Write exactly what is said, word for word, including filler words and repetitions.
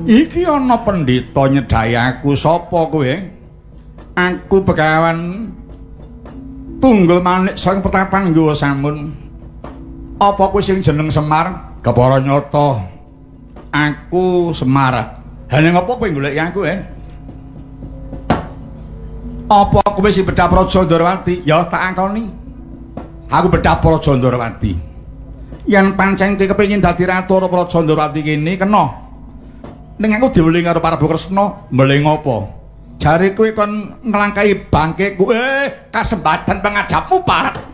Iki ana pendhita nyedhaki aku. Sapa kowe? Aku Begawan Tunggul Manik saking Pertapan Nggawa Samun. Apa kowe sing jeneng Semar? Kepara nyata. Aku Semar. Hane ngopo kowe goleki aku, eh? Apa kowe sing Bedhah Praja Ndrawati? Ya tak angkoni. Aku Bedhah Praja Ndrawati. Yen pancen kowe kepengin dadi ratu Praja Ndrawati kene kena. Ning aku diweling karo Prabu Kresna, mling apa? Jare kowe kon nglangkahi bangke kowe kasembadan pengajapmu parat.